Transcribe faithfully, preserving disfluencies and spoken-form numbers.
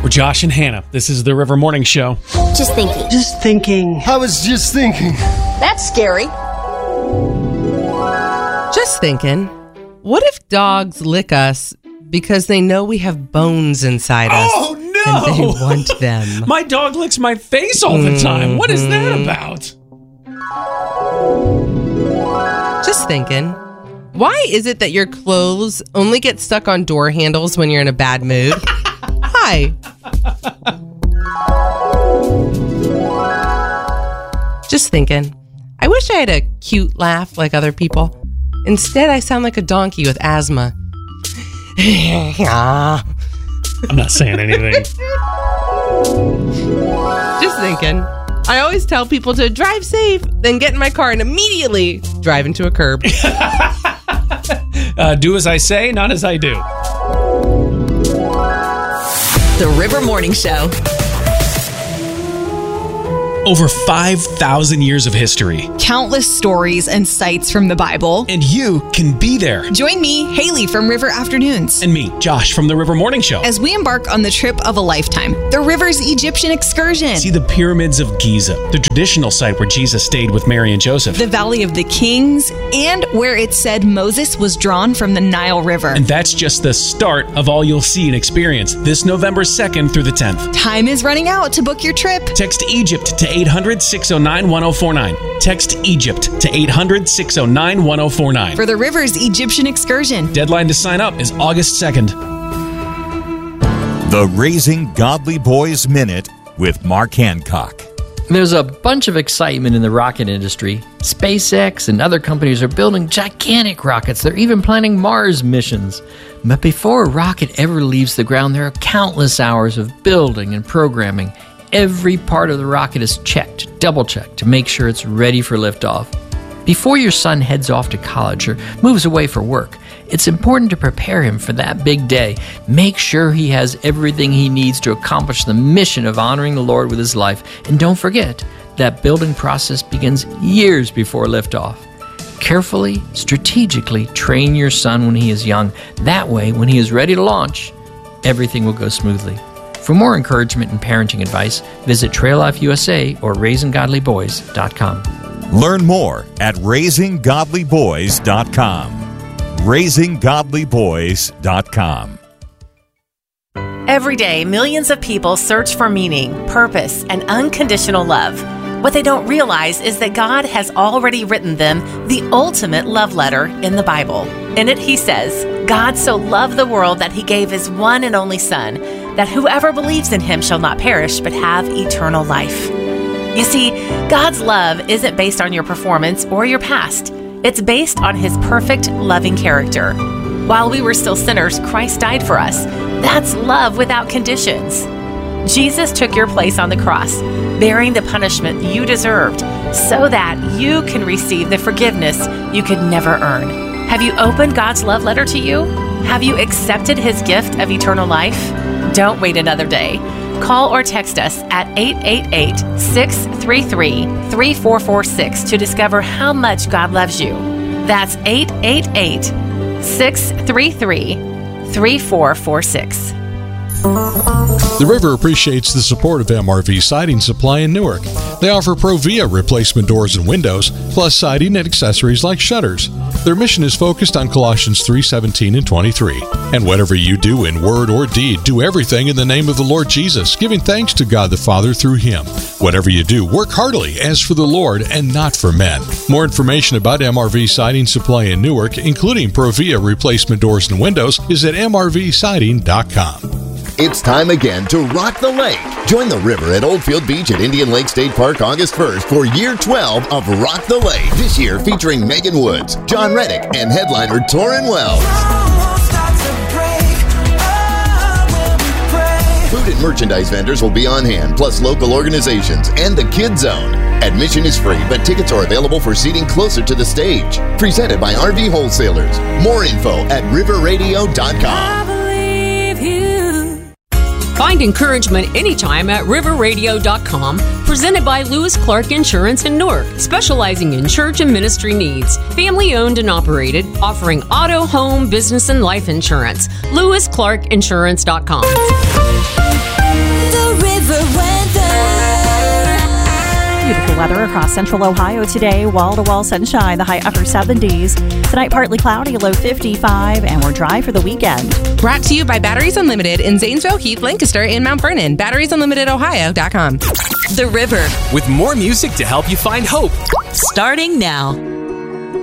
We're Josh and Hannah. This is the River Morning Show. Just thinking. Just thinking. I was just thinking. That's scary. Just thinking. What if dogs lick us because they know we have bones inside us? Oh, no! And they want them. My dog licks my face all the time. Mm-hmm. What is that about? Just thinking. Why is it that your clothes only get stuck on door handles when you're in a bad mood? Hi. Just thinking. I wish I had a cute laugh like other people. Instead, I sound like a donkey with asthma. I'm not saying anything. Just thinking. I always tell people to drive safe, then get in my car and immediately drive into a curb. uh, do as I say, not as I do. The River Morning Show. Over five thousand years of history. Countless stories and sights from the Bible. And you can be there. Join me, Haley from River Afternoons. And me, Josh from the River Morning Show. As we embark on the trip of a lifetime, the River's Egyptian excursion. See the pyramids of Giza, the traditional site where Jesus stayed with Mary and Joseph. The Valley of the Kings, and where it said Moses was drawn from the Nile River. And that's just the start of all you'll see and experience this November second through the tenth. Time is running out to book your trip. Text Egypt to eight hundred, six oh nine, one oh four nine. Text Egypt to eight hundred, six oh nine, one oh four nine. For the River's Egyptian excursion. Deadline to sign up is August second. The Raising Godly Boys Minute with Mark Hancock. There's a bunch of excitement in the rocket industry. SpaceX and other companies are building gigantic rockets. They're even planning Mars missions. But before a rocket ever leaves the ground, there are countless hours of building and programming. Every part of the rocket is checked, double-checked, to make sure it's ready for liftoff. Before your son heads off to college or moves away for work, it's important to prepare him for that big day. Make sure he has everything he needs to accomplish the mission of honoring the Lord with his life. And don't forget, that building process begins years before liftoff. Carefully, strategically train your son when he is young. That way, when he is ready to launch, everything will go smoothly. For more encouragement and parenting advice, visit Trail Life U S A or raising godly boys dot com. Learn more at raising godly boys dot com. raising godly boys dot com. Every day, millions of people search for meaning, purpose, and unconditional love. What they don't realize is that God has already written them the ultimate love letter in the Bible. In it, he says, God so loved the world that he gave his one and only Son, that whoever believes in him shall not perish but have eternal life. You see, God's love isn't based on your performance or your past. It's based on his perfect, loving character. While we were still sinners, Christ died for us. That's love without conditions. Jesus took your place on the cross, bearing the punishment you deserved, so that you can receive the forgiveness you could never earn. Have you opened God's love letter to you? Have you accepted his gift of eternal life? Don't wait another day. Call or text us at eight eight eight, six three three, three four four six to discover how much God loves you. That's eight eight eight, six three three, three four four six. The River appreciates the support of M R V Siding Supply in Newark. They offer Provia replacement doors and windows, plus siding and accessories like shutters. Their mission is focused on Colossians three seventeen and twenty-three. And whatever you do in word or deed, do everything in the name of the Lord Jesus, giving thanks to God the Father through him. Whatever you do, work heartily as for the Lord and not for men. More information about M R V Siding Supply in Newark, including Provia replacement doors and windows, is at m r v siding dot com. It's time again to rock the lake. Join the river at Oldfield Beach at Indian Lake State Park August first for year twelve of Rock the Lake. This year featuring Megan Woods, John Reddick, and headliner Torrin Wells. Food and merchandise vendors will be on hand, plus local organizations and the Kid Zone. Admission is free, but tickets are available for seating closer to the stage. Presented by R V Wholesalers. More info at river radio dot com. Find encouragement anytime at river radio dot com. Presented by Lewis Clark Insurance in Newark, specializing in church and ministry needs. Family owned and operated, offering auto, home, business, and life insurance. lewis clark insurance dot com. Beautiful weather across central Ohio today. Wall-to-wall sunshine, the high upper seventies. Tonight, partly cloudy, low fifty-five, and we're dry for the weekend. Brought to you by Batteries Unlimited in Zanesville, Heath, Lancaster, and Mount Vernon. batteries unlimited ohio dot com. The River. With more music to help you find hope. Starting now.